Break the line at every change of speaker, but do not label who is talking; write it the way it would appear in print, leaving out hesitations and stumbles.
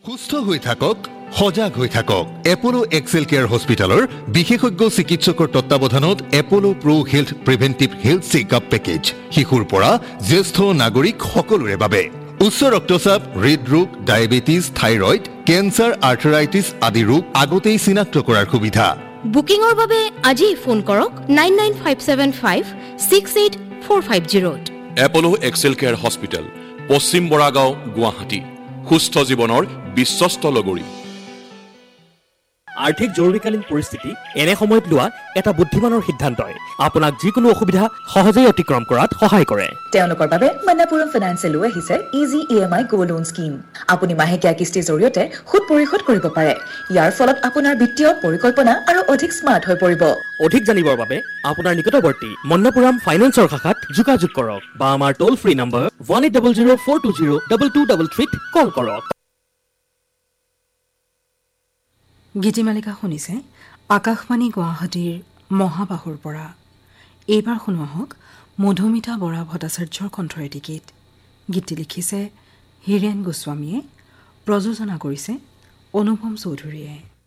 সুস্থ হৈ থাকক সজাগ হৈ থাকক এপোলো এক্সেল কেয়াৰ হস্পিটেলৰ বিশেষজ্ঞ চিকিৎসকৰ তত্ত্বাৱধানত Apollo pro health প্ৰিভেন্টিভ health checkup package শিশুৰ পৰা জ্যেষ্ঠ নাগৰিক সকলোৰে বাবে উচ্চ ৰক্তচাপ হৃদৰোগ ডায়াবেটিস থাইৰয়েড কেন্সাৰ আৰ্থৰাইটিস আদি ৰোগ আগতেই চিনাক্ত কৰাৰ সুবিধা
বুকিংৰ বাবে আজি ফোন কৰক 9957568450
এপোলো এক্সেল কেয়াৰ হস্পিটেল পশ্চিম বৰাগাঁও গুৱাহাটী সুস্থ জীৱনৰ বিশ্বস্ত লগৰী
আৰ্থিক জৰুৰীকালীন পৰিস্থিতি এনে সময়ত লোৱা এটা বুদ্ধিমানৰ সিদ্ধান্তই আপোনাক যিকোনো অসুবিধা সহজেই অতিক্ৰম কৰাত সহায় কৰে
তেওঁলোকৰ বাবে মন্নাপুৰম ফাইনেন্সে লৈ আহিছে ইজি ইএমআই গো লোন স্কিম আপুনি মাহেকীয়া কিস্তিৰ জৰিয়তে সুদ পৰিশোধ কৰিব পাৰে ইয়াৰ ফলত আপোনাৰ বিত্তীয় পৰিকল্পনা আৰু অধিক স্মাৰ্ট হৈ পৰিব
অধিক জানিবৰ বাবে আপোনাৰ নিকটৱৰ্তী মন্নাপুৰম ফাইনেন্সৰ শাখাত যোগাযোগ কৰক বা আমাৰ টোল ফ্ৰী নম্বৰ 1800420223 কল কৰক
গীতিমালিকা শুনিছে আকাশবাণী গুৱাহাটীৰ মহাবাহুৰ পৰা এইবাৰ শুনো আহক মধুমিতা বৰা ভট্টাচাৰ্যৰ কণ্ঠৰ এটি গীত গীতটি লিখিছে হীৰেণ গোস্বামীয়ে প্ৰযোজনা কৰিছে অনুপম চৌধুৰীয়ে